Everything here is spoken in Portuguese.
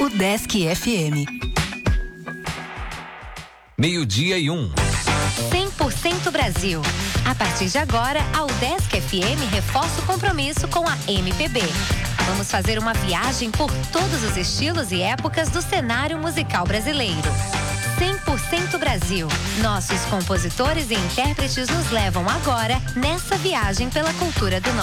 Udesc FM. 12:01. 100% Brasil. A partir de agora, a Udesc FM reforça o compromisso com a MPB. Vamos fazer uma viagem por todos os estilos e épocas do cenário musical brasileiro. 100% Brasil. Nossos compositores e intérpretes nos levam agora nessa viagem pela cultura do